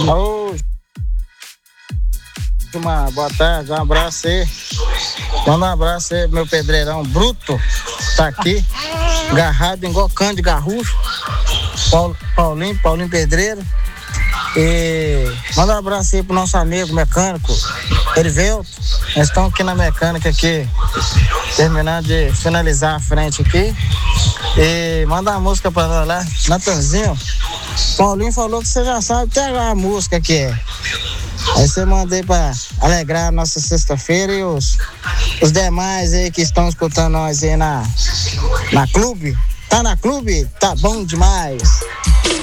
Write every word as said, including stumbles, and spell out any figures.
Alô, uma boa tarde, um abraço aí. Manda um abraço aí, meu pedreirão bruto, tá aqui, agarrado igual cano de garrucho. Paulo, Paulinho, Paulinho Pedreiro. E manda um abraço aí pro nosso amigo mecânico, Erivelto. Nós estamos aqui na mecânica aqui, terminando de finalizar a frente aqui. E manda uma música pra nós lá, Natanzinho. Paulinho falou que você já sabe até a música que é. Aí você manda aí pra alegrar a nossa sexta-feira e os, os demais aí que estão escutando nós aí na, na clube. Tá na clube? Tá bom demais.